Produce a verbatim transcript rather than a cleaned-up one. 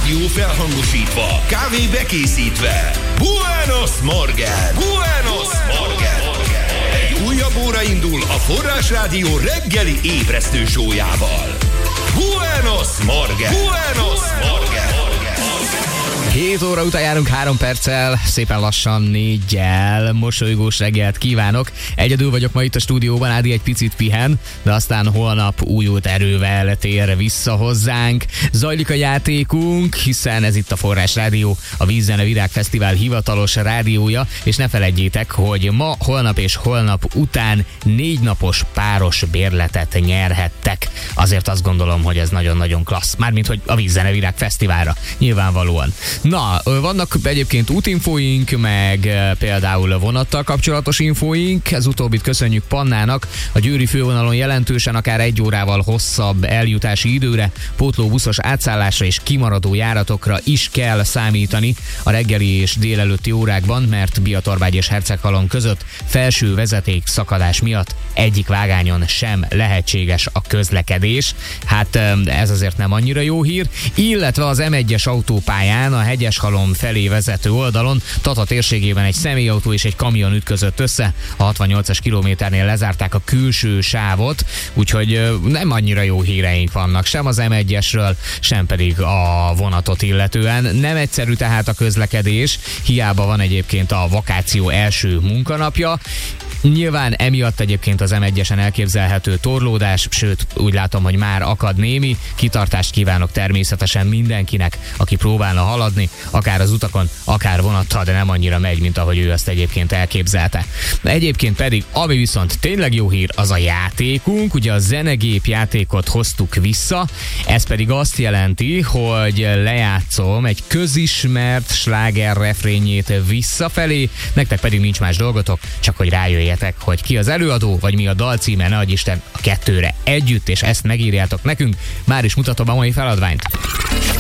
rádió felhangosítva, kávé bekészítve. Buenos Morgen! Buenos Morgen! Egy újabb óra indul a Forrás Rádió reggeli ébresztő sójával. Buenos Morgen! Buenos Morgen! hét óra után járunk három perccel, szépen lassan négyel, mosolygós reggelt kívánok. Egyedül vagyok ma itt a stúdióban, Ádi egy picit pihen, de aztán holnap újult erővel tér vissza hozzánk. Zajlik a játékunk, hiszen ez itt a Forrás Rádió, a Vízzene Virágfesztivál hivatalos rádiója, és ne feledjétek, hogy ma, holnap és holnap után négy napos páros bérletet nyerhettek. Azért azt gondolom, hogy ez nagyon-nagyon klassz. Mármint, hogy a Vízzene Virágfesztiválra, nyilvánvalóan. Na, vannak egyébként útinfóink, meg például vonattal kapcsolatos infóink. Ez utóbbit köszönjük Pannának. A győri fővonalon jelentősen akár egy órával hosszabb eljutási időre, pótlóbuszos átszállásra és kimaradó járatokra is kell számítani a reggeli és délelőtti órákban, mert Biatorbágy és Herceghalom között felső vezeték szakadás miatt egyik vágányon sem lehetséges a közlekedés. Hát ez azért nem annyira jó hír, illetve az em egyes autópályán a Hegyeshalom felé vezető oldalon Tata térségében egy személyautó és egy kamion ütközött össze. A hatvannyolcas kilométernél lezárták a külső sávot, úgyhogy nem annyira jó híreink vannak, sem az em egyesről, sem pedig a vonatot illetően. Nem egyszerű tehát a közlekedés, hiába van egyébként a vakáció első munkanapja. Nyilván emiatt egyébként az em egyesen elképzelhető torlódás, sőt úgy látom, hogy már akad némi. Kitartást kívánok természetesen mindenkinek, aki próbálna haladni, akár az utakon, akár vonattal, de nem annyira megy, mint ahogy ő ezt egyébként elképzelte. Egyébként pedig, ami viszont tényleg jó hír, az a játékunk. Ugye a zenegép játékot hoztuk vissza, ez pedig azt jelenti, hogy lejátszom egy közismert sláger refrényét visszafelé, nektek pedig nincs más dolgotok, csak hogy rájöjjetek, hogy ki az előadó, vagy mi a dal címe, ne adj Isten, a kettőre együtt, és ezt megírjátok nekünk. Már is mutatom a mai feladványt.